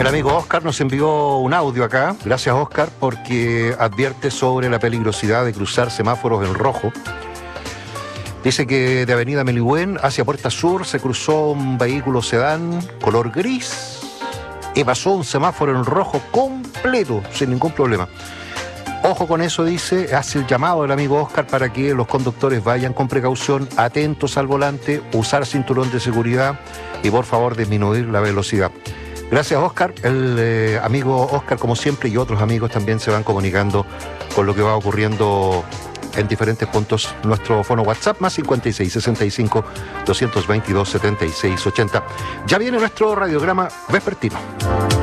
El amigo Oscar nos envió un audio acá. Gracias, Oscar, porque advierte sobre la peligrosidad de cruzar semáforos en rojo. Dice que de Avenida Melihuen hacia Puerta Sur se cruzó un vehículo sedán color gris y pasó un semáforo en rojo completo, sin ningún problema. Ojo con eso, dice, hace el llamado el amigo Oscar para que los conductores vayan con precaución, atentos al volante, usar cinturón de seguridad y por favor disminuir la velocidad. Gracias, Oscar. El amigo Oscar, como siempre, y otros amigos también se van comunicando con lo que va ocurriendo en diferentes puntos. Nuestro fono WhatsApp más 56 65 222 76 80. Ya viene nuestro radiograma vespertino.